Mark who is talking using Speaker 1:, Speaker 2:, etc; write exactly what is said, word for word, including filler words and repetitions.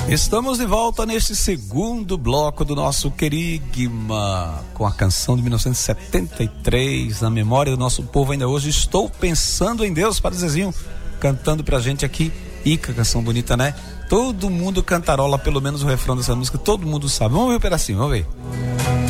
Speaker 1: Estamos de volta neste segundo bloco do nosso Querigma, com a canção de mil novecentos e setenta e três, na memória do nosso povo ainda hoje. Estou pensando em Deus, para Zezinho, cantando pra gente aqui. E que canção bonita, né? Todo mundo cantarola pelo menos o refrão dessa música, todo mundo sabe. Vamos ver um pedacinho, vamos ver.